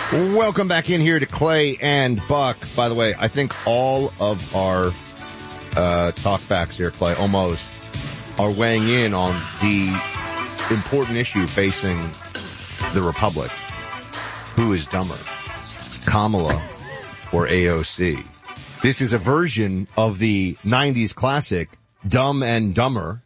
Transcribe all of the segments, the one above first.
Welcome back in here to Clay and Buck. By the way, I think all of our talkbacks here, Clay, almost, are weighing in on the important issue facing the Republic. Who is dumber, Kamala or AOC? This is a version of the 90s classic Dumb and Dumber,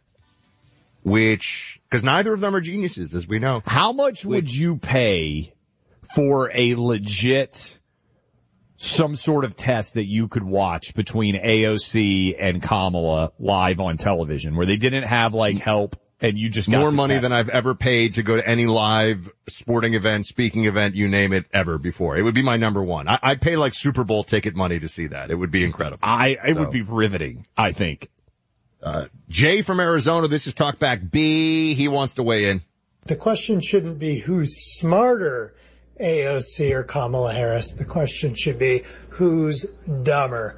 because neither of them are geniuses, as we know. How much would you pay for a legit, some sort of test that you could watch between AOC and Kamala live on television, where they didn't have like help and you just got more money test? Than I've ever paid to go to any live sporting event, speaking event, you name it, ever before. It would be my number one. I'd pay like Super Bowl ticket money to see that. It would be incredible. It would be riveting, I think. Jay from Arizona, this is Talkback B. He wants to weigh in. The question shouldn't be who's smarter, AOC or Kamala Harris. The question should be who's dumber.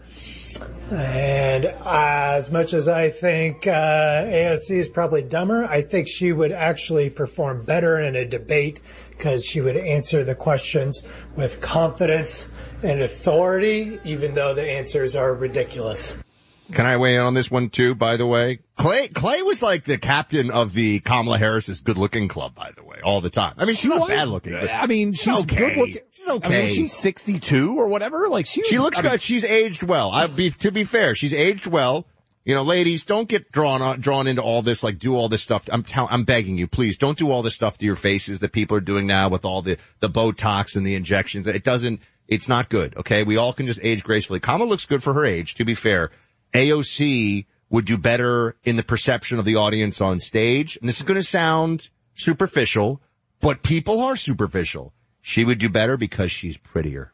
And as much as I think AOC is probably dumber, I think she would actually perform better in a debate because she would answer the questions with confidence and authority, even though the answers are ridiculous. Can I weigh in on this one too, by the way? Clay was like the captain of the Kamala Harris's good looking club, by the way, all the time. I mean, she's not bad looking. But I mean, she's okay. good looking. She's okay. I mean, she's 62 or whatever. Like she looks good. She's aged well. To be fair, she's aged well. You know, ladies, don't get drawn into all this, like do all this stuff. I'm begging you, please don't do all this stuff to your faces that people are doing now with all the Botox and the injections. It's not good. Okay. We all can just age gracefully. Kamala looks good for her age, to be fair. AOC would do better in the perception of the audience on stage. And this is going to sound superficial, but people are superficial. She would do better because she's prettier.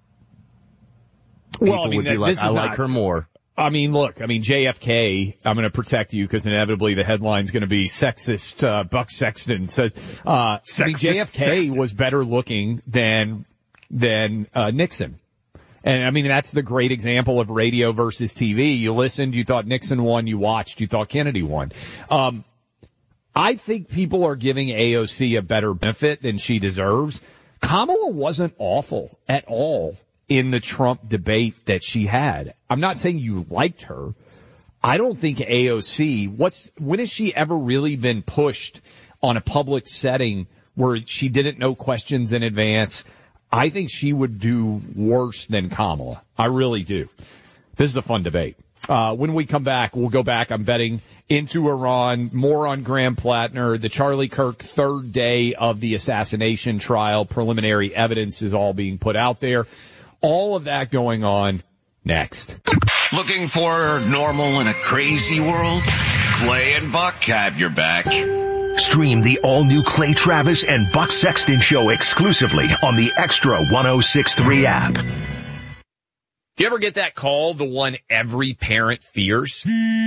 People would be like, I like her more. I mean, look, JFK, I'm going to protect you because inevitably the headline's going to be sexist. Buck Sexton says, JFK was better looking than Nixon. And I mean, that's the great example of radio versus TV. You listened, you thought Nixon won, you watched, you thought Kennedy won. I think people are giving AOC a better benefit than she deserves. Kamala wasn't awful at all in the Trump debate that she had. I'm not saying you liked her. I don't think AOC, when has she ever really been pushed on a public setting where she didn't know questions in advance? I think she would do worse than Kamala. I really do. This is a fun debate. When we come back, we'll go back. I'm betting into Iran, more on Graham Plattner, the Charlie Kirk third day of the assassination trial. Preliminary evidence is all being put out there. All of that going on next. Looking for normal in a crazy world? Clay and Buck have your back. Stream the all-new Clay Travis and Buck Sexton Show exclusively on the Extra 106.3 app. You ever get that call, the one every parent fears?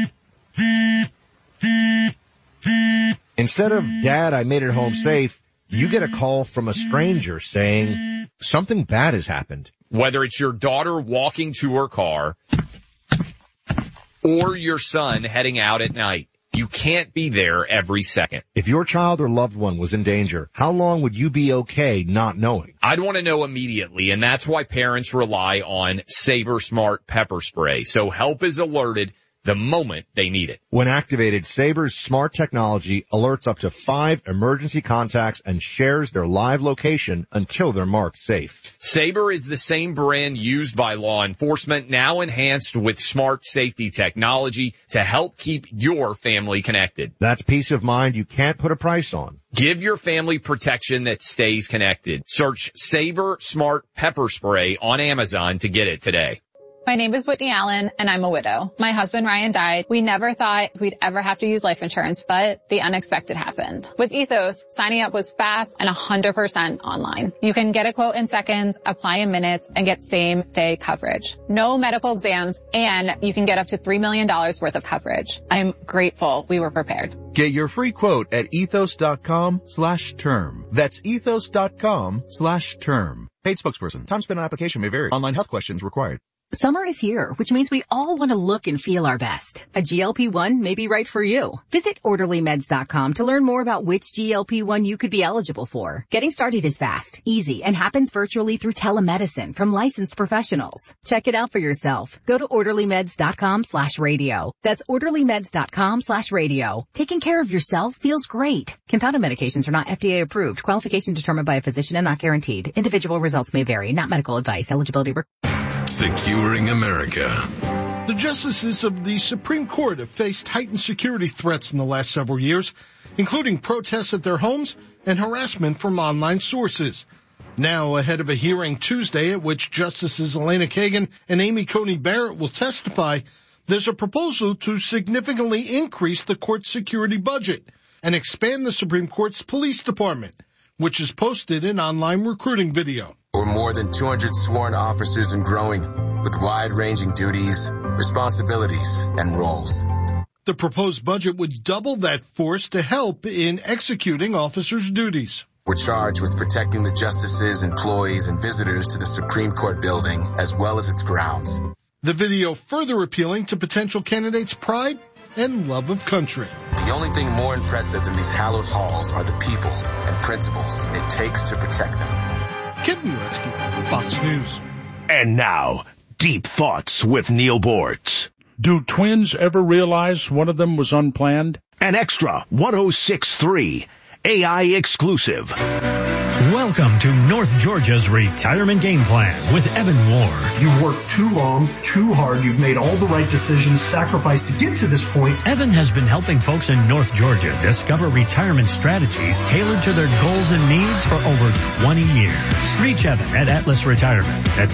Instead of, Dad, I made it home safe, you get a call from a stranger saying something bad has happened. Whether it's your daughter walking to her car or your son heading out at night, you can't be there every second. If your child or loved one was in danger, how long would you be okay not knowing? I'd want to know immediately, and that's why parents rely on Sabre Smart Pepper Spray, so help is alerted the moment they need it. When activated, Sabre's smart technology alerts up to 5 emergency contacts and shares their live location until they're marked safe. Sabre is the same brand used by law enforcement, now enhanced with smart safety technology to help keep your family connected. That's peace of mind you can't put a price on. Give your family protection that stays connected. Search Sabre Smart Pepper Spray on Amazon to get it today. My name is Whitney Allen, and I'm a widow. My husband, Ryan, died. We never thought we'd ever have to use life insurance, but the unexpected happened. With Ethos, signing up was fast and 100% online. You can get a quote in seconds, apply in minutes, and get same-day coverage. No medical exams, and you can get up to $3 million worth of coverage. I'm grateful we were prepared. Get your free quote at ethos.com/term. That's ethos.com/term. Paid spokesperson. Time spent on application may vary. Online health questions required. Summer is here, which means we all want to look and feel our best. A GLP-1 may be right for you. Visit OrderlyMeds.com to learn more about which GLP-1 you could be eligible for. Getting started is fast, easy, and happens virtually through telemedicine from licensed professionals. Check it out for yourself. Go to OrderlyMeds.com/radio. That's OrderlyMeds.com/radio. Taking care of yourself feels great. Compounded medications are not FDA approved. Qualification determined by a physician and not guaranteed. Individual results may vary. Not medical advice. Eligibility Securing America. The justices of the Supreme Court have faced heightened security threats in the last several years, including protests at their homes and harassment from online sources. Now, ahead of a hearing Tuesday at which Justices Elena Kagan and Amy Coney Barrett will testify, there's a proposal to significantly increase the court's security budget and expand the Supreme Court's police department, which has posted an online recruiting video. We're more than 200 sworn officers and growing, with wide-ranging duties, responsibilities, and roles. The proposed budget would double that force to help in executing officers' duties. We're charged with protecting the justices, employees, and visitors to the Supreme Court building, as well as its grounds. The video further appealing to potential candidates' pride and love of country. The only thing more impressive than these hallowed halls are the people and principles it takes to protect them. Kevin Uretsky, Fox News. And now, Deep Thoughts with Neil Boards. Do twins ever realize one of them was unplanned? An extra 106.3 AI exclusive. Welcome to North Georgia's Retirement Game Plan with Evan Ward. You've worked too long, too hard. You've made all the right decisions, sacrificed to get to this point. Evan has been helping folks in North Georgia discover retirement strategies tailored to their goals and needs for over 20 years. Reach Evan at Atlas Retirement at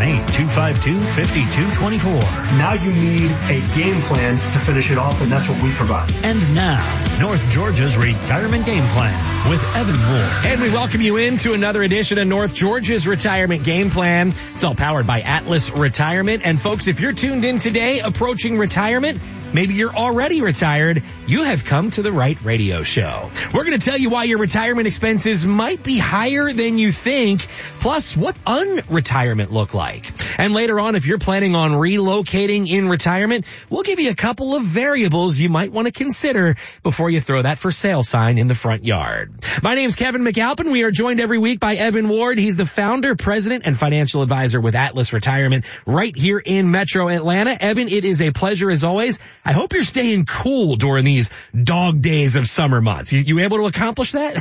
678-252-5224. Now you need a game plan to finish it off, and that's what we provide. And now, North Georgia's Retirement Game Plan with Evan Ward. And we welcome you into another edition of North Georgia's Retirement Game Plan. It's all powered by Atlas Retirement. And folks, if you're tuned in today, approaching retirement, maybe you're already retired, you have come to the right radio show. We're going to tell you why your retirement expenses might be higher than you think, plus what unretirement look like. And later on, if you're planning on relocating in retirement, we'll give you a couple of variables you might want to consider before you throw that for sale sign in the front yard. My name's Kevin McAlpin. We are joined every week by Evan Ward. He's the founder, president, and financial advisor with Atlas Retirement right here in Metro Atlanta. Evan, it is a pleasure as always. I hope you're staying cool during these dog days of summer months. You able to accomplish that?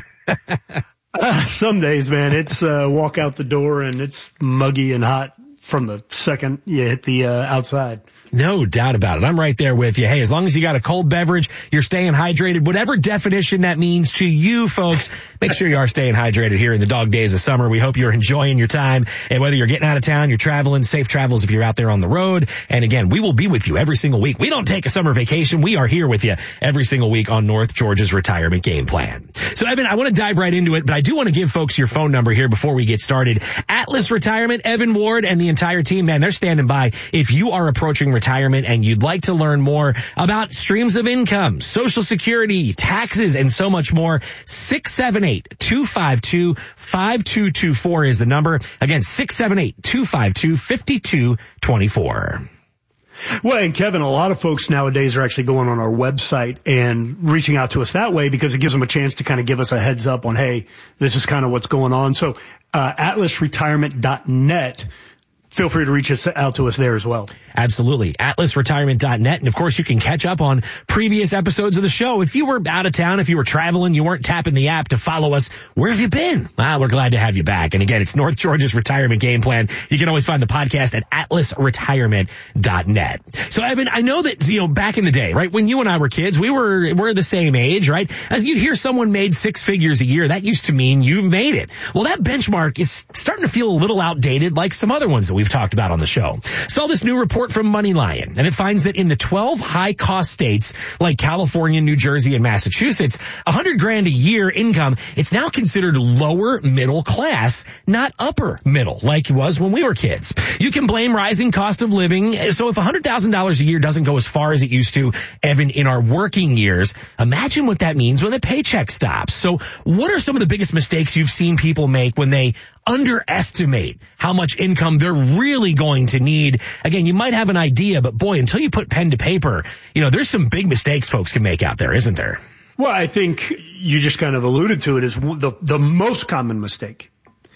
Some days, man, it's walk out the door and it's muggy and hot from the second you hit the outside. No doubt about it. I'm right there with you. Hey, as long as you got a cold beverage, you're staying hydrated, whatever definition that means to you folks, make sure you are staying hydrated here in the dog days of summer. We hope you're enjoying your time, and whether you're getting out of town, you're traveling, safe travels if you're out there on the road. And again, we will be with you every single week. We don't take a summer vacation. We are here with you every single week on North Georgia's Retirement Game Plan. So Evan, I want to dive right into it, but I do want to give folks your phone number here before we get started. Atlas Retirement, Evan Ward, and the entire team, man, they're standing by. If you are approaching retirement and you'd like to learn more about streams of income, Social Security, taxes, and so much more, 678-252-5224 is the number. Again, 678-252-5224. Well, and Kevin, a lot of folks nowadays are actually going on our website and reaching out to us that way because it gives them a chance to kind of give us a heads up on, hey, this is kind of what's going on. So, atlasretirement.net. Feel free to reach out to us there as well. Absolutely. AtlasRetirement.net. And of course, you can catch up on previous episodes of the show. If you were out of town, if you were traveling, you weren't tapping the app to follow us, where have you been? Well, we're glad to have you back. And again, it's North Georgia's Retirement Game Plan. You can always find the podcast at AtlasRetirement.net. So Evan, I know that, back in the day, right, when you and I were kids, we're the same age, right? As you'd hear someone made six figures a year, that used to mean you made it. Well, that benchmark is starting to feel a little outdated like some other ones that we've talked about on the show. Saw this new report from MoneyLion, and it finds that in the 12 high-cost states like California, New Jersey, and Massachusetts, $100,000 a year income, it's now considered lower middle class, not upper middle like it was when we were kids. You can blame rising cost of living. So if $100,000 a year doesn't go as far as it used to, Evan, in our working years, imagine what that means when the paycheck stops. So what are some of the biggest mistakes you've seen people make when they underestimate how much income they're really going to need, again, you might have an idea, but boy, until you put pen to paper, there's some big mistakes folks can make out there, isn't there? Well, I think you just kind of alluded to it, is the most common mistake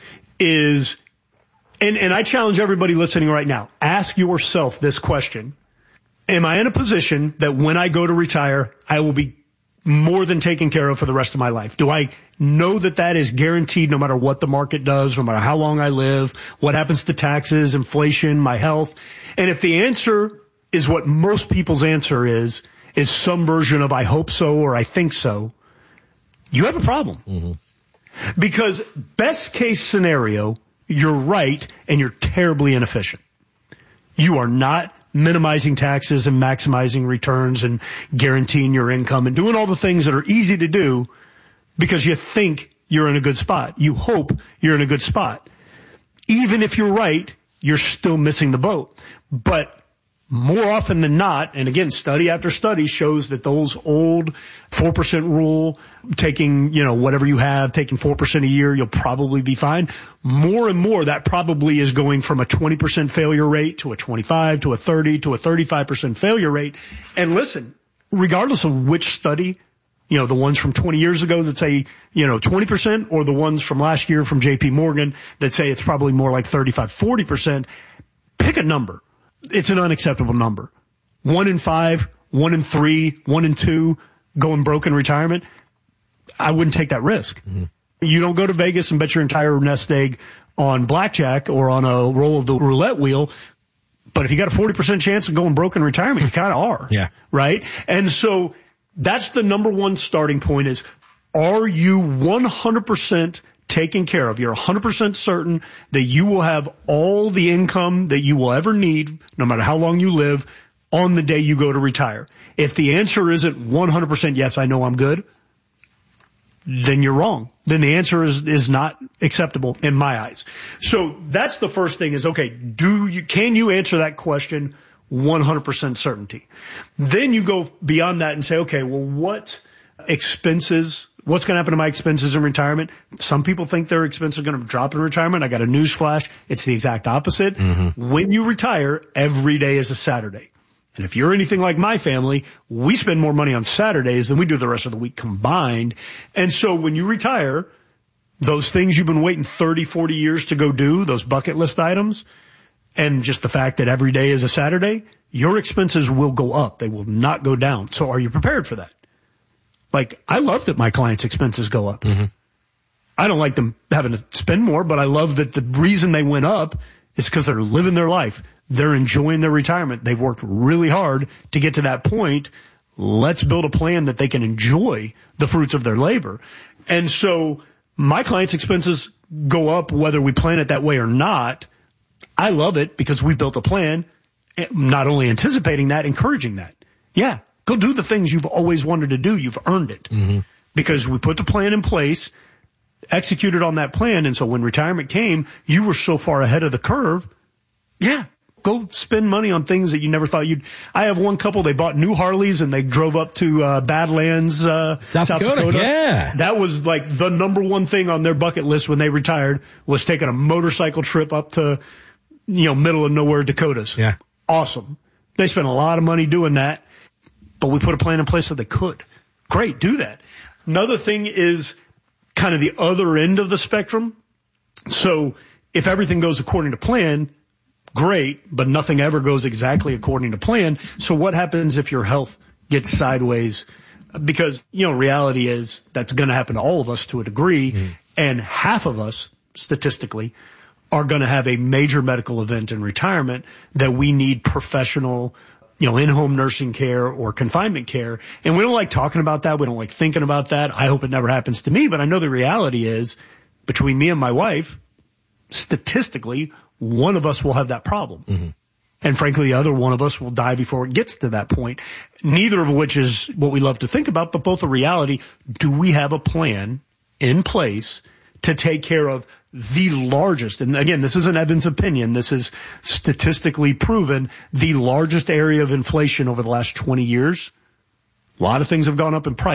is, and I challenge everybody listening right now, ask yourself this question. Am I in a position that when I go to retire, I will be more than taken care of for the rest of my life? Do I know that is guaranteed no matter what the market does, no matter how long I live, what happens to taxes, inflation, my health? And if the answer is what most people's answer is some version of I hope so or I think so, you have a problem. Mm-hmm. Because best case scenario, you're right and you're terribly inefficient. You are not minimizing taxes and maximizing returns and guaranteeing your income and doing all the things that are easy to do because you think you're in a good spot. You hope you're in a good spot. Even if you're right, you're still missing the boat. But more often than not, and again, study after study shows that those old 4% rule, taking, whatever you have, taking 4% a year, you'll probably be fine. More and more, that probably is going from a 20% failure rate to a 25, to a 30, to a 35% failure rate. And listen, regardless of which study, the ones from 20 years ago that say, 20%, or the ones from last year from JP Morgan that say it's probably more like 35, 40%, pick a number. It's an unacceptable number. 1 in 5, 1 in 3, 1 in 2 going broke in retirement. I wouldn't take that risk. Mm-hmm. You don't go to Vegas and bet your entire nest egg on blackjack or on a roll of the roulette wheel. But if you got a 40% chance of going broke in retirement, you kind of are. Yeah. Right? And so that's the number one starting point is, are you 100% taken care of? You're 100% certain that you will have all the income that you will ever need, no matter how long you live, on the day you go to retire. If the answer isn't 100% yes, I know I'm good, then you're wrong. Then the answer is not acceptable in my eyes. So that's the first thing is, okay, can you answer that question 100% certainty? Then you go beyond that and say, okay, well, what's going to happen to my expenses in retirement? Some people think their expenses are going to drop in retirement. I got a news flash. It's the exact opposite. Mm-hmm. When you retire, every day is a Saturday. And if you're anything like my family, we spend more money on Saturdays than we do the rest of the week combined. And so when you retire, those things you've been waiting 30, 40 years to go do, those bucket list items, and just the fact that every day is a Saturday, your expenses will go up. They will not go down. So are you prepared for that? Like, I love that my clients' expenses go up. Mm-hmm. I don't like them having to spend more, but I love that the reason they went up is because they're living their life. They're enjoying their retirement. They've worked really hard to get to that point. Let's build a plan that they can enjoy the fruits of their labor. And so my clients' expenses go up whether we plan it that way or not. I love it because we built a plan, not only anticipating that, encouraging that. Yeah. Go do the things you've always wanted to do. You've earned it. Mm-hmm. Because we put the plan in place, executed on that plan, and so when retirement came, you were so far ahead of the curve. Yeah, go spend money on things that you never thought you'd. I have one couple, they bought new Harleys and they drove up to Badlands, South Dakota. Yeah. That was like the number one thing on their bucket list when they retired, was taking a motorcycle trip up to, middle of nowhere Dakotas. Yeah. Awesome. They spent a lot of money doing that. But we put a plan in place so they could. Great, do that. Another thing is kind of the other end of the spectrum. So if everything goes according to plan, great, but nothing ever goes exactly according to plan. So what happens if your health gets sideways? Because, reality is that's going to happen to all of us to a degree. Mm-hmm. And half of us, statistically, are going to have a major medical event in retirement that we need professional in-home nursing care or confinement care. And we don't like talking about that. We don't like thinking about that. I hope it never happens to me, but I know the reality is between me and my wife, statistically, one of us will have that problem. Mm-hmm. And frankly, the other one of us will die before it gets to that point. Neither of which is what we love to think about, but both a reality. Do we have a plan in place to take care of the largest, and again, this isn't Evan's opinion, this is statistically proven, the largest area of inflation over the last 20 years? A lot of things have gone up in price.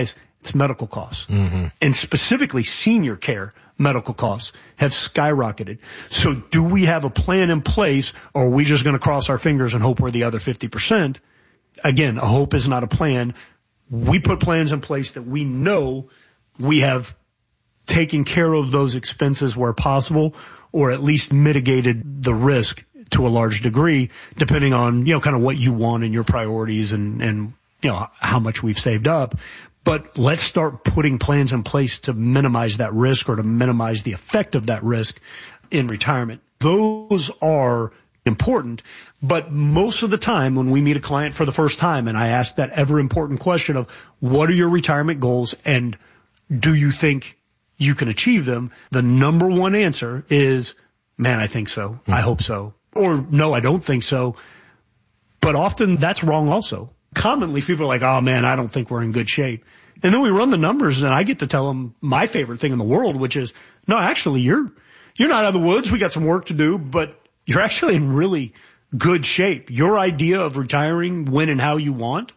It's medical costs. And specifically senior care medical costs have skyrocketed. So do we have a plan in place, or are we just going to cross our fingers and hope we're the other 50%? Again, a hope is not a plan. We put plans in place that we know we have taken care of those expenses where possible, or at least mitigated the risk to a large degree, depending on, kind of what you want and your priorities and how much we've saved up. But let's start putting plans in place to minimize that risk or to minimize the effect of that risk in retirement. Those are important, but most of the time when we meet a client for the first time and I ask that ever important question of what are your retirement goals and do you think you can achieve them, the number one answer is, man, I think so. I hope so. Or no, I don't think so. But often that's wrong also. Commonly people are like, oh man, I don't think we're in good shape. And then we run the numbers and I get to tell them my favorite thing in the world, which is, no, actually you're not out of the woods. We got some work to do, but you're actually in really good shape. Your idea of retiring when and how you want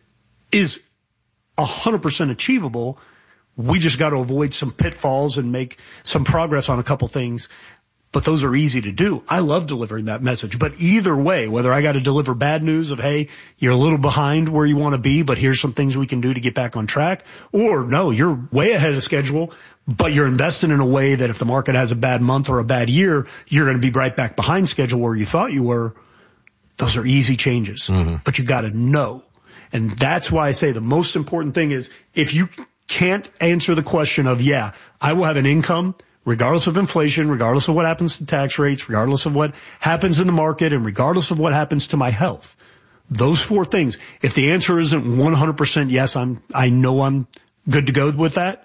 is 100% achievable. We just got to avoid some pitfalls and make some progress on a couple things. But those are easy to do. I love delivering that message. But either way, whether I got to deliver bad news of, hey, you're a little behind where you want to be, but here's some things we can do to get back on track, or no, you're way ahead of schedule, but you're investing in a way that if the market has a bad month or a bad year, you're going to be right back behind schedule where you thought you were. Those are easy changes, but you got to know. And that's why I say the most important thing is if you can't answer the question of, yeah, I will have an income regardless of inflation, regardless of what happens to tax rates, regardless of what happens in the market, and regardless of what happens to my health. Those four things. If the answer isn't 100% yes, I know I'm good to go with that,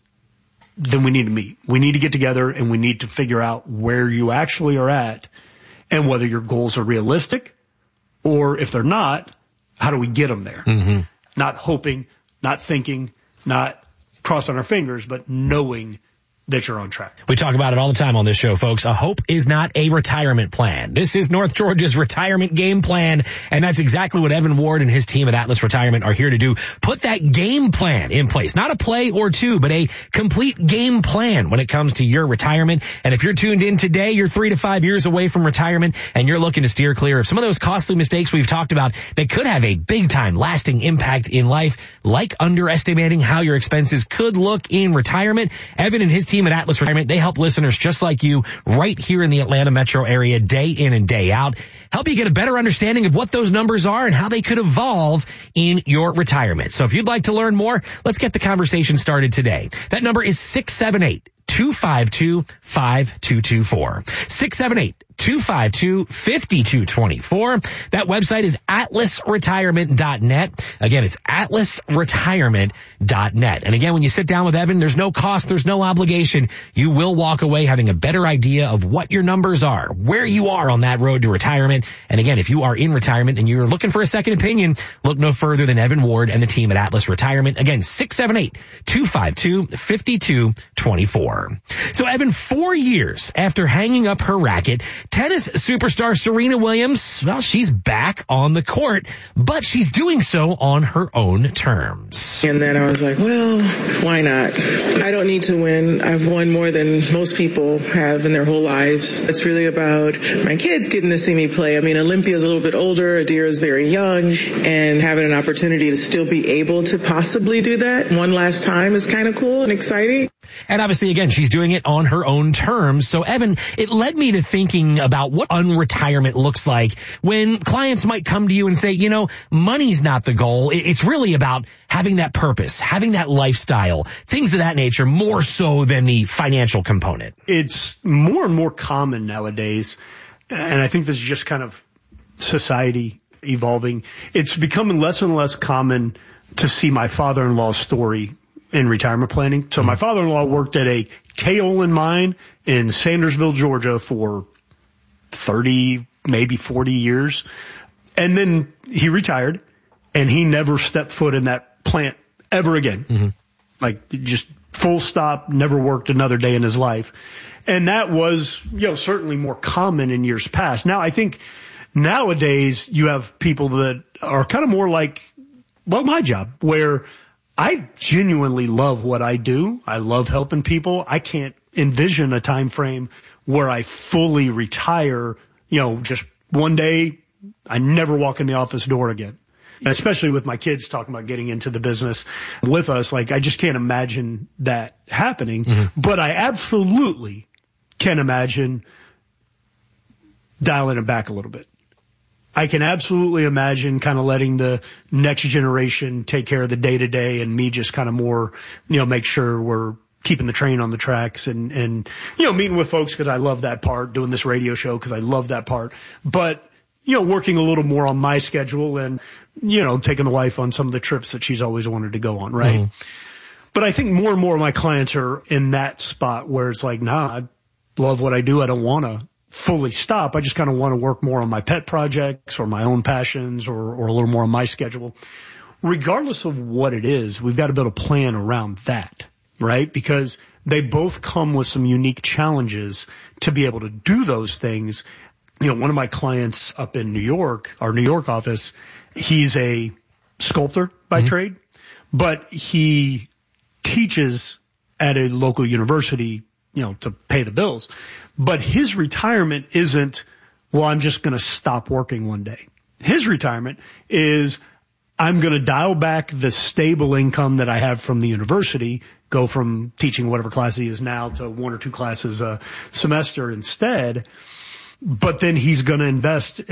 then we need to meet. We need to get together and we need to figure out where you actually are at and whether your goals are realistic, or if they're not, how do we get them there? Not hoping, not thinking, not crossing our fingers, but knowing that you're on track. We talk about it all the time on this show, folks. A hope is not a retirement plan. This is North Georgia's retirement game plan, and that's exactly what Evan Ward and his team at Atlas Retirement are here to do. Put that game plan in place. Not a play or two, but a complete game plan when it comes to your retirement. And if you're tuned in today, you're 3 to 5 years away from retirement, and you're looking to steer clear of some of those costly mistakes we've talked about that could have a big-time lasting impact in life, like underestimating how your expenses could look in retirement. Evan and his team at Atlas Retirement, they help listeners just like you right here in the Atlanta metro area day in and day out, help you get a better understanding of what those numbers are and how they could evolve in your retirement. So if you'd like to learn more, let's get the conversation started today. That number is 678-252-5224. 678-252-5224. That website is atlasretirement.net. Again, it's atlasretirement.net. And again, when you sit down with Evan, there's no cost, there's no obligation. You will walk away having a better idea of what your numbers are, where you are on that road to retirement. And again, if you are in retirement and you're looking for a second opinion, look no further than Evan Ward and the team at Atlas Retirement. Again, 678-252-5224. So Evan, 4 years after hanging up her racket, tennis superstar Serena Williams, well, she's back on the court, but she's doing so on her own terms. And then I was like, well, why not? I don't need to win. I've won more than most people have in their whole lives. It's really about my kids getting to see me play. I mean, Olympia's a little bit older, Adira's very young, and having an opportunity to still be able to possibly do that one last time is kind of cool and exciting. And obviously, again, she's doing it on her own terms. So, Evan, it led me to thinking about what unretirement looks like when clients might come to you and say, you know, money's not the goal. It's really about having that purpose, having that lifestyle, things of that nature, more so than the financial component. It's more and more common nowadays, and I think this is just kind of society evolving. It's becoming less and less common to see my father-in-law's story in retirement planning. So my father-in-law worked at a kaolin mine in Sandersville, Georgia for 30, maybe 40 years. And then he retired and he never stepped foot in that plant ever again. Like just full stop, never worked another day in his life. And that was, certainly more common in years past. Now I think nowadays you have people that are kind of more like, well, my job, where I genuinely love what I do. I love helping people. I can't envision a time frame where I fully retire, just one day, I never walk in the office door again. And especially with my kids talking about getting into the business with us, I just can't imagine that happening. But I absolutely can imagine dialing it back a little bit. I can absolutely imagine kind of letting the next generation take care of the day to day and me just kind of more, make sure we're keeping the train on the tracks and meeting with folks because I love that part, doing this radio show because I love that part. But, working a little more on my schedule and, taking the wife on some of the trips that she's always wanted to go on, right? But I think more and more of my clients are in that spot where it's like, nah, I love what I do. I don't want to fully stop. I just kind of want to work more on my pet projects or my own passions or a little more on my schedule. Regardless of what it is, we've got to build a plan around that, right? Because they both come with some unique challenges to be able to do those things. One of my clients up in New York, our New York office, he's a sculptor by trade, but he teaches at a local university, to pay the bills. But his retirement isn't, well, I'm just going to stop working one day. His retirement is, I'm going to dial back the stable income that I have from the university, go from teaching whatever class he is now to 1 or 2 classes a semester instead. But then he's going to invest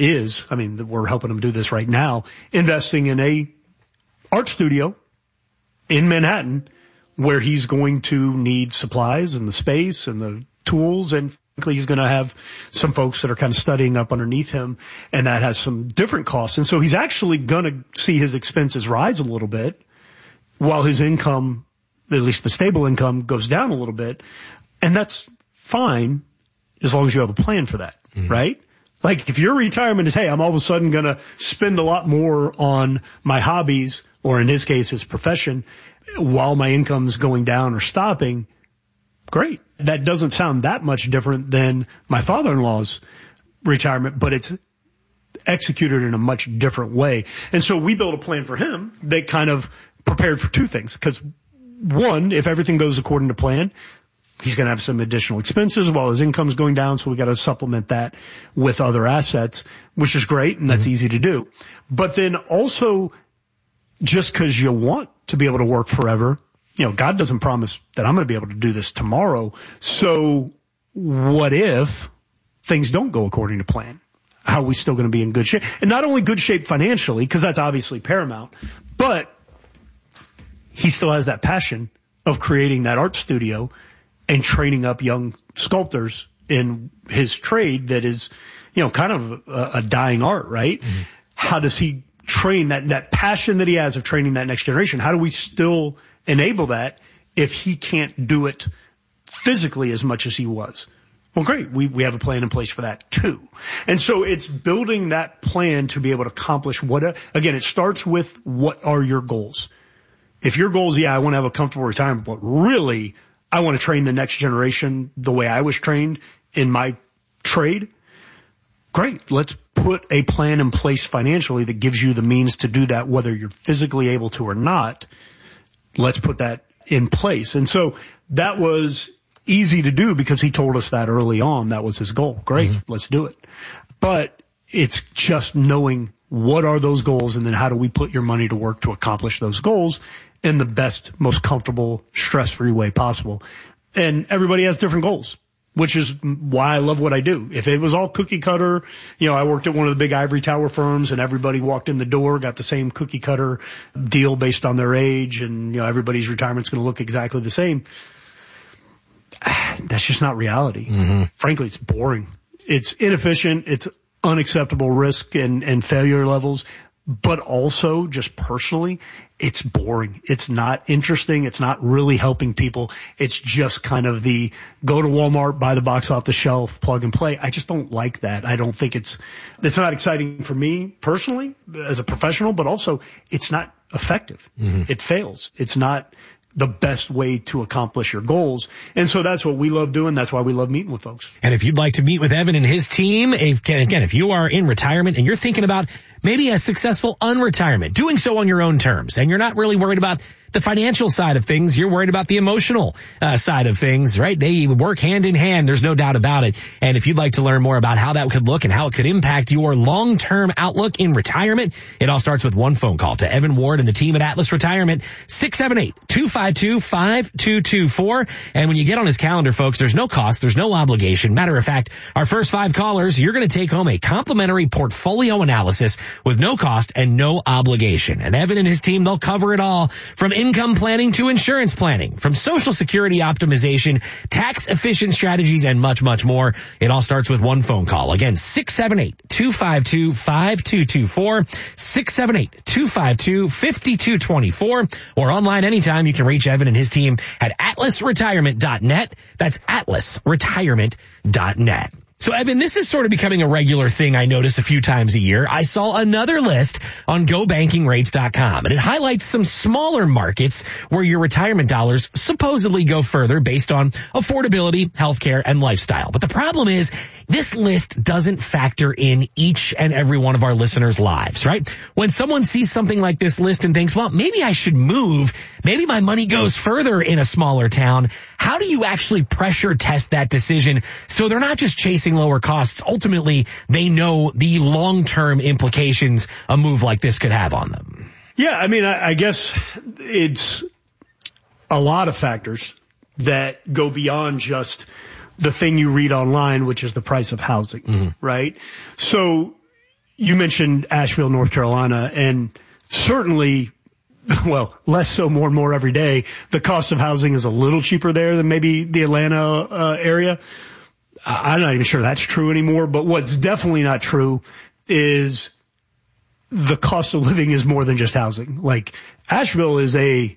we're helping him do this right now, investing in a art studio in Manhattan where he's going to need supplies and the space and the tools, and he's going to have some folks that are kind of studying up underneath him, and that has some different costs. And so he's actually going to see his expenses rise a little bit while his income, at least the stable income, goes down a little bit. And that's fine as long as you have a plan for that, right? Like if your retirement is, hey, I'm all of a sudden going to spend a lot more on my hobbies, or in his case, his profession, while my income's going down or stopping, great. That doesn't sound that much different than my father-in-law's retirement, but it's executed in a much different way. And so we built a plan for him that kind of prepared for 2 things. Because one, if everything goes according to plan, he's going to have some additional expenses while his income's going down. So we got to supplement that with other assets, which is great. And that's easy to do. But then also, just because you want to be able to work forever, God doesn't promise that I'm going to be able to do this tomorrow. So what if things don't go according to plan? How are we still going to be in good shape? And not only good shape financially, because that's obviously paramount, but he still has that passion of creating that art studio and training up young sculptors in his trade that is, kind of a dying art, right? How does he train that passion that he has of training that next generation? How do we still enable that if he can't do it physically as much as he was? Well, great. We have a plan in place for that too. And so it's building that plan to be able to accomplish again, it starts with what are your goals? If your goals, I want to have a comfortable retirement, but really I want to train the next generation the way I was trained in my trade. Great. Let's put a plan in place financially that gives you the means to do that, whether you're physically able to or not. Let's put that in place. And so that was easy to do because he told us that early on. That was his goal. Great. Let's do it. But it's just knowing what are those goals and then how do we put your money to work to accomplish those goals in the best, most comfortable, stress-free way possible. And everybody has different goals, which is why I love what I do. If it was all cookie cutter, I worked at one of the big ivory tower firms and everybody walked in the door, got the same cookie cutter deal based on their age and, everybody's retirement's going to look exactly the same. That's just not reality. Frankly, it's boring. It's inefficient. It's unacceptable risk and failure levels. But also, just personally, it's boring. It's not interesting. It's not really helping people. It's just kind of the go to Walmart, buy the box off the shelf, plug and play. I just don't like that. I don't think it's not exciting for me personally as a professional, but also it's not effective. It fails. It's not the best way to accomplish your goals. And so that's what we love doing. That's why we love meeting with folks. And if you'd like to meet with Evan and his team, if you are in retirement and you're thinking about maybe a successful unretirement, doing so on your own terms, and you're not really worried about the financial side of things. You're worried about the emotional side of things, right? They work hand in hand. There's no doubt about it. And if you'd like to learn more about how that could look and how it could impact your long-term outlook in retirement, it all starts with one phone call to Evan Ward and the team at Atlas Retirement, 678-252-5224. And when you get on his calendar, folks, there's no cost, there's no obligation. Matter of fact, our first 5 callers, you're going to take home a complimentary portfolio analysis with no cost and no obligation. And Evan and his team, they'll cover it all, from income planning to insurance planning, from Social Security optimization, tax efficient strategies, and much, much more. It all starts with one phone call. Again, 678-252-5224, 678-252-5224, or online anytime. You can reach Evan and his team at atlasretirement.net. That's atlasretirement.net. So, Evan, this is sort of becoming a regular thing I notice a few times a year. I saw another list on GoBankingRates.com, and it highlights some smaller markets where your retirement dollars supposedly go further based on affordability, healthcare, and lifestyle. But the problem is, this list doesn't factor in each and every one of our listeners' lives, right? When someone sees something like this list and thinks, well, maybe I should move, maybe my money goes further in a smaller town, how do you actually pressure test that decision so they're not just chasing lower costs? Ultimately, they know the long-term implications a move like this could have on them. Yeah, I mean, I guess it's a lot of factors that go beyond just the thing you read online, which is the price of housing, right? So you mentioned Asheville, North Carolina, and certainly, well, less so, more and more every day, the cost of housing is a little cheaper there than maybe the Atlanta area. I'm not even sure that's true anymore, but what's definitely not true is the cost of living is more than just housing. Like, Asheville is a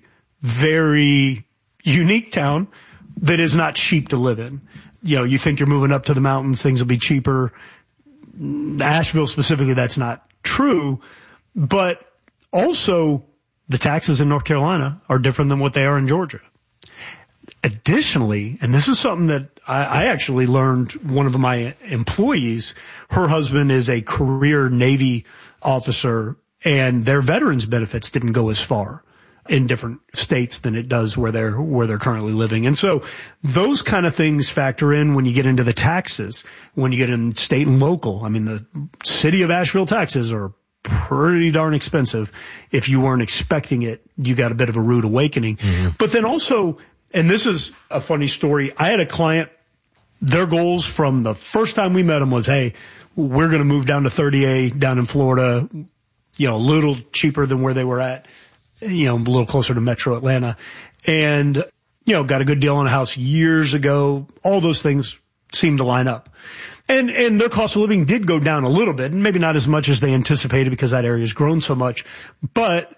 very unique town that is not cheap to live in. You know, you think you're moving up to the mountains, things will be cheaper. Asheville specifically, that's not true. But also, the taxes in North Carolina are different than what they are in Georgia. Additionally, and this is something that I actually learned, one of my employees, her husband is a career Navy officer, and their veterans benefits didn't go as far in different states than it does where they're currently living. And so those kind of things factor in when you get into the taxes, when you get in state and local. I mean, the city of Asheville taxes are pretty darn expensive. If you weren't expecting it, you got a bit of a rude awakening. But then also, and this is a funny story, I had a client, their goals from the first time we met them was, hey, we're going to move down to 30A down in Florida, you know, a little cheaper than where they were at, you know, a little closer to Metro Atlanta, and, you know, got a good deal on a house years ago. All those things seemed to line up. And their cost of living did go down a little bit, and maybe not as much as they anticipated because that area has grown so much, but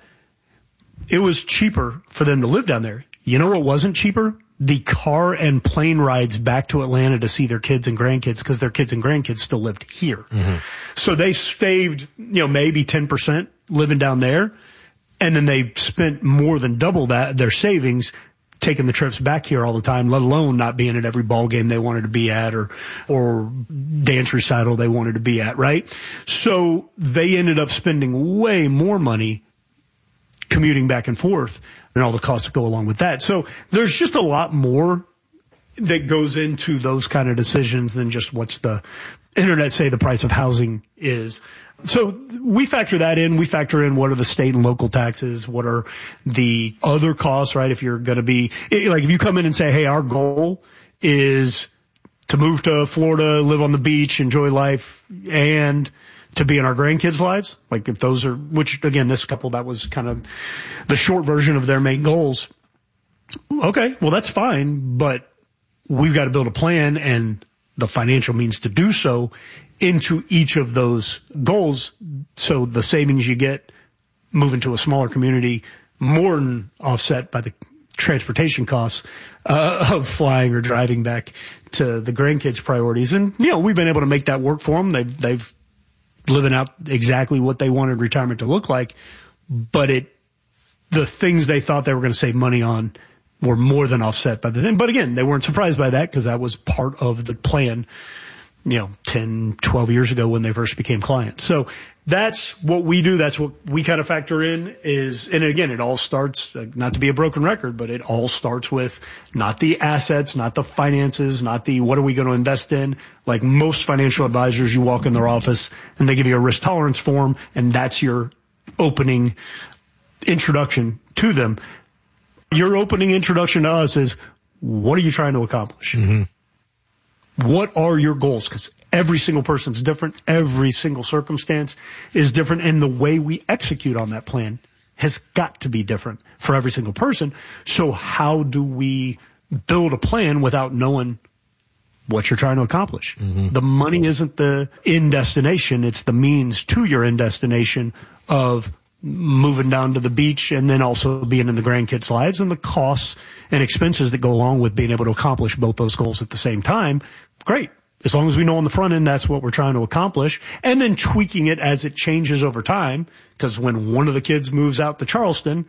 it was cheaper for them to live down there. You know what wasn't cheaper? The car and plane rides back to Atlanta to see their kids and grandkids, because their kids and grandkids still lived here. So they saved, you know, maybe 10% living down there, and then they spent more than double that, their savings, taking the trips back here all the time, let alone not being at every ball game they wanted to be at or dance recital they wanted to be at, right? So they ended up spending way more money commuting back and forth and all the costs that go along with that. So there's just a lot more that goes into those kind of decisions than just what's the internet say the price of housing is. So we factor that in. We factor in what are the state and local taxes, what are the other costs, right? If you're going to be, like, if you come in and say, hey, our goal is to move to Florida, live on the beach, enjoy life, and to be in our grandkids' lives, like if those are, which again, this couple, that was kind of the short version of their main goals. Okay, well, that's fine, but we've got to build a plan and the financial means to do so into each of those goals. So the savings you get moving to a smaller community more than offset by the transportation costs of flying or driving back to the grandkids' priorities. And, you know, we've been able to make that work for them. They've living out exactly what they wanted retirement to look like, but the things they thought they were going to save money on were more than offset by the thing. But again, they weren't surprised by that because that was part of the plan 10, 12 years ago when they first became clients. So that's what we do. That's what we kind of factor in and again, it all starts, not to be a broken record, but it all starts with not the assets, not the finances, not the what are we going to invest in. Like most financial advisors, you walk in their office and they give you a risk tolerance form, and that's your opening introduction to them. Your opening introduction to us is, what are you trying to accomplish? Mm-hmm. What are your goals? Because every single person's different. Every single circumstance is different. And the way we execute on that plan has got to be different for every single person. So how do we build a plan without knowing what you're trying to accomplish? Mm-hmm. The money isn't the end destination. It's the means to your end destination of moving down to the beach and then also being in the grandkids' lives and the costs and expenses that go along with being able to accomplish both those goals at the same time. Great. As long as we know on the front end that's what we're trying to accomplish, and then tweaking it as it changes over time, because when one of the kids moves out to Charleston,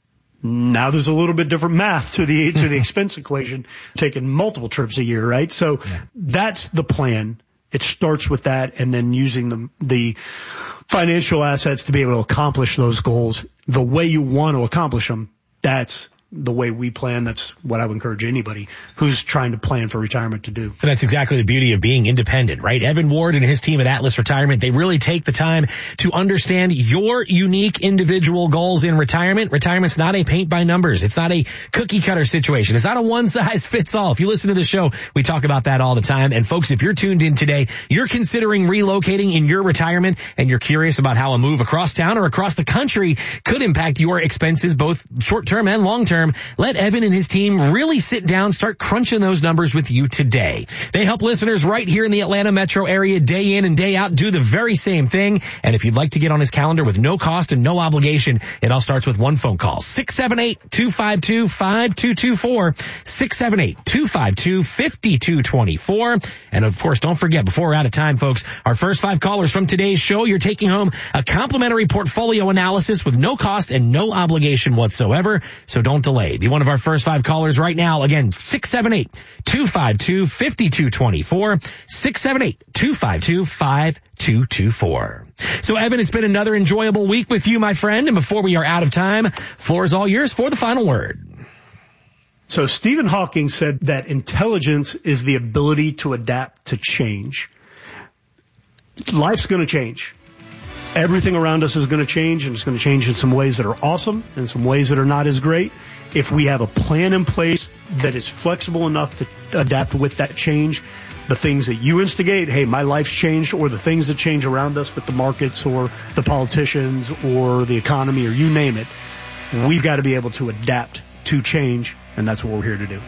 now there's a little bit different math to the expense equation, taking multiple trips a year, right? So that's the plan. It starts with that, and then using the financial assets to be able to accomplish those goals the way you want to accomplish them. That's the way we plan. That's what I would encourage anybody who's trying to plan for retirement to do. And that's exactly the beauty of being independent, right? Evan Ward and his team at Atlas Retirement, they really take the time to understand your unique individual goals in retirement. Retirement's not a paint by numbers. It's not a cookie cutter situation. It's not a one size fits all. If you listen to the show, we talk about that all the time. And folks, if you're tuned in today, you're considering relocating in your retirement and you're curious about how a move across town or across the country could impact your expenses, both short term and long term, let Evan and his team really sit down, start crunching those numbers with you today. They help listeners right here in the Atlanta metro area day in and day out do the very same thing. And if you'd like to get on his calendar with no cost and no obligation, it all starts with one phone call. 678-252-5224. 678-252-5224. And of course, don't forget, before we're out of time, folks, our first 5 callers from today's show, you're taking home a complimentary portfolio analysis with no cost and no obligation whatsoever. So don't delay. Be one of our first 5 callers right now. Again, 678-252-5224. 678-252-5224. So Evan, it's been another enjoyable week with you, my friend. And before we are out of time, floor is all yours for the final word. So Stephen Hawking said that intelligence is the ability to adapt to change. Life's going to change. Everything around us is going to change, and it's going to change in some ways that are awesome and some ways that are not as great. If we have a plan in place that is flexible enough to adapt with that change, the things that you instigate, hey, my life's changed, or the things that change around us with the markets or the politicians or the economy or you name it, we've got to be able to adapt to change, and that's what we're here to do.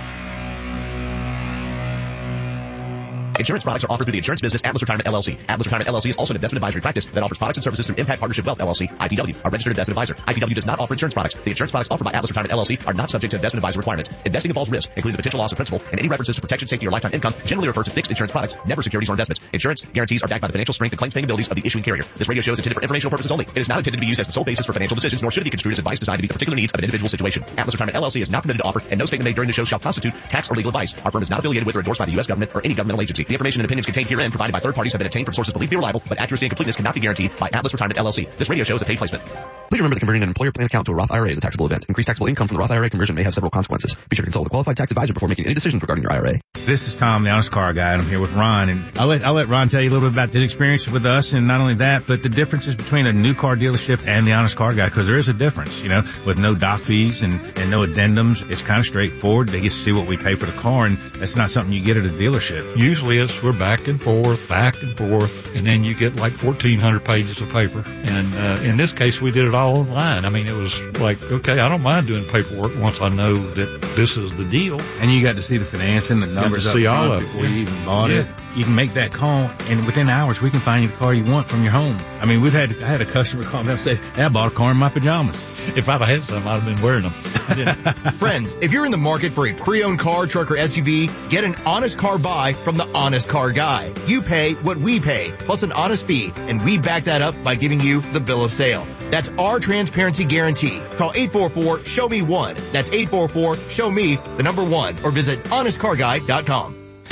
Insurance products are offered through the insurance business Atlas Retirement LLC. Atlas Retirement LLC is also an investment advisory practice that offers products and services through Impact Partnership Wealth LLC, IPW, a registered investment advisor. IPW does not offer insurance products. The insurance products offered by Atlas Retirement LLC are not subject to investment advisory requirements. Investing involves risk, including the potential loss of principal, and any references to protection, safety, or lifetime income generally refer to fixed insurance products, never securities or investments. Insurance guarantees are backed by the financial strength and claims paying abilities of the issuing carrier. This radio show is intended for informational purposes only. It is not intended to be used as the sole basis for financial decisions, nor should it be construed as advice designed to meet the particular needs of an individual situation. Atlas Retirement LLC is not permitted to offer, and no statement made during the show shall constitute tax or legal advice. Our firm is not affiliated with or endorsed by the U.S. government or any governmental agency. The information and opinions contained herein provided by third parties have been obtained from sources believed to be reliable, but accuracy and completeness cannot be guaranteed by Atlas Retirement LLC. This radio show is a paid placement. Please remember that converting an employer plan account to a Roth IRA is a taxable event. Increased taxable income from the Roth IRA conversion may have several consequences. Be sure to consult with a qualified tax advisor before making any decisions regarding your IRA. This is Tom, the Honest Car Guy, and I'm here with Ron. And I'll let Ron tell you a little bit about his experience with us, and not only that, but the differences between a new car dealership and the Honest Car Guy, because there is a difference, with no doc fees and no addendums. It's kind of straightforward. They get to see what we pay for the car, and that's not something you get at a dealership. Usually we're back and forth, and then you get like 1,400 pages of paper. And in this case, we did it all online. I mean, it was like, okay, I don't mind doing paperwork once I know that this is the deal. And you got to see the financing, the numbers up front before you even bought it. You can make that call, and within hours, we can find you the car you want from your home. I mean, I had a customer call me up and say, hey, I bought a car in my pajamas. If I'd had some, I'd have been wearing them. Friends, if you're in the market for a pre-owned car, truck, or SUV, get an honest car buy from the Honest Car Guy. You pay what we pay, plus an honest fee, and we back that up by giving you the bill of sale. That's our transparency guarantee. Call 844-SHOW-ME-1. That's 844-SHOW-ME, the number 1, or visit honestcarguy.com.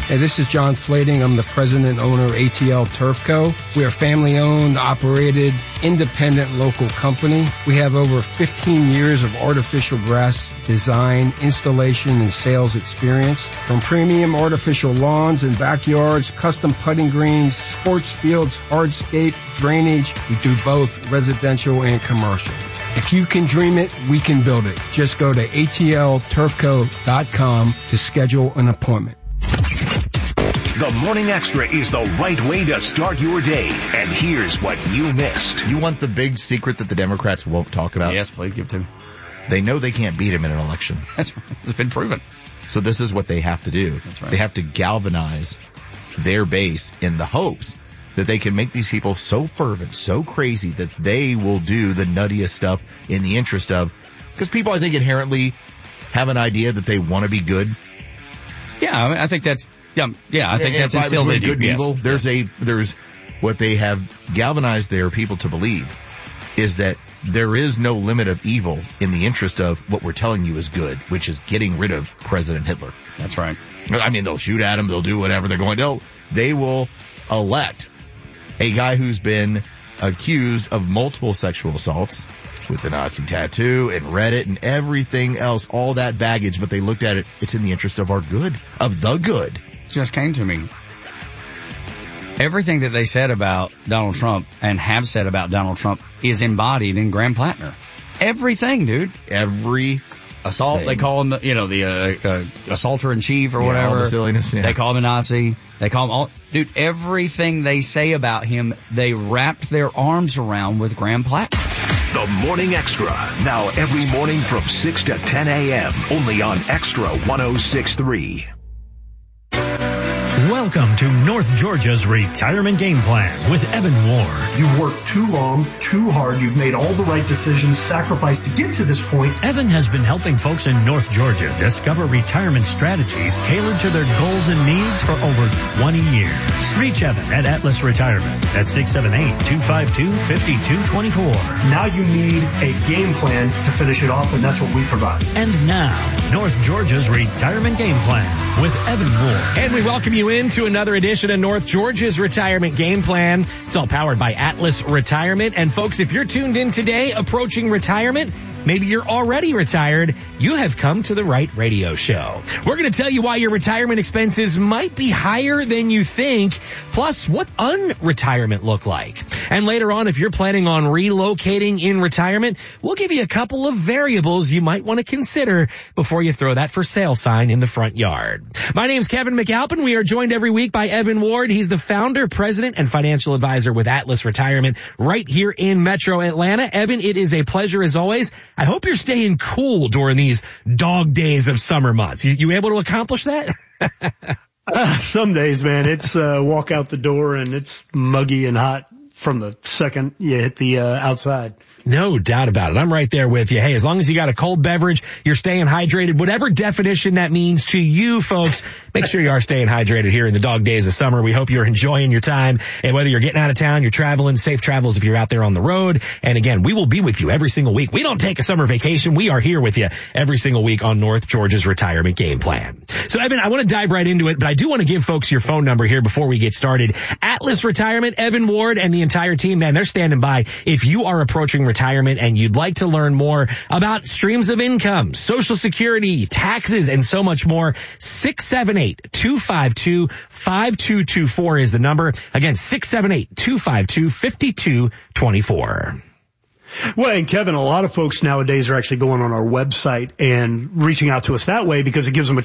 Hey, this is John Flading. I'm the president and owner of ATL Turf Co. We are family-owned, operated, independent local company. We have over 15 years of artificial grass design, installation, and sales experience. From premium artificial lawns and backyards, custom putting greens, sports fields, hardscape, drainage, we do both residential and commercial. If you can dream it, we can build it. Just go to atlturfco.com to schedule an appointment. The Morning Extra is the right way to start your day. And here's what you missed. You want the big secret that the Democrats won't talk about? Yes, please give to me. They know they can't beat him in an election. That's right. It's been proven. So this is what they have to do. That's right. They have to galvanize their base in the hopes that they can make these people so fervent, so crazy that they will do the nuttiest stuff in the interest of, because people I think inherently have an idea that they want to be good. Yeah, I think that's, I think that's instilled in good and evil. There's what they have galvanized their people to believe is that there is no limit of evil in the interest of what we're telling you is good, which is getting rid of President Hitler. That's right. I mean, they'll shoot at him, they'll do whatever they're going to. They will elect a guy who's been accused of multiple sexual assaults with the Nazi tattoo and Reddit and everything else, all that baggage, but they looked at it, it's in the interest of our good, of the good. Just came to me. Everything that they said about Donald Trump and have said about Donald Trump is embodied in Graham Plattner. Everything, dude. Every assault, they call him, the assaulter in chief or whatever. All the silliness, yeah. They call him a Nazi. They call him all, dude, everything they say about him, they wrapped their arms around with Graham Plattner. The Morning Extra, now every morning from 6 to 10 a.m., only on Extra 106.3. Welcome to North Georgia's Retirement Game Plan with Evan Ward. You've worked too long, too hard. You've made all the right decisions, sacrificed to get to this point. Evan has been helping folks in North Georgia discover retirement strategies tailored to their goals and needs for over 20 years. Reach Evan at Atlas Retirement at 678-252-5224. Now you need a game plan to finish it off, and that's what we provide. And now, North Georgia's Retirement Game Plan with Evan Ward. And we welcome you into another edition of North Georgia's Retirement Game Plan. It's all powered by Atlas Retirement. And folks, if you're tuned in today, approaching retirement, maybe you're already retired, you have come to the right radio show. We're going to tell you why your retirement expenses might be higher than you think, plus what unretirement look like. And later on, if you're planning on relocating in retirement, we'll give you a couple of variables you might want to consider before you throw that for sale sign in the front yard. My name's Kevin McAlpin. We are joined every week by Evan Ward. He's the founder, president, and financial advisor with Atlas Retirement right here in Metro Atlanta. Evan, it is a pleasure as always. I hope you're staying cool during these dog days of summer months. You able to accomplish that? Some days, man, it's walk out the door and it's muggy and hot from the second you hit the outside. No doubt about it. I'm right there with you. Hey, as long as you got a cold beverage, you're staying hydrated, whatever definition that means to you folks, make sure you are staying hydrated here in the dog days of summer. We hope you're enjoying your time, and whether you're getting out of town, you're traveling, safe travels if you're out there on the road. And again, we will be with you every single week. We don't take a summer vacation. We are here with you every single week on North Georgia's Retirement Game Plan. So Evan, I want to dive right into it, but I do want to give folks your phone number here before we get started. Atlas Retirement, Evan Ward, and the entire team, man, they're standing by. If you are approaching retirement and you'd like to learn more about streams of income, Social Security, taxes, and so much more, 678-252-5224 is the number. Again, 678-252-5224. Well, and Kevin, a lot of folks nowadays are actually going on our website and reaching out to us that way because it gives them a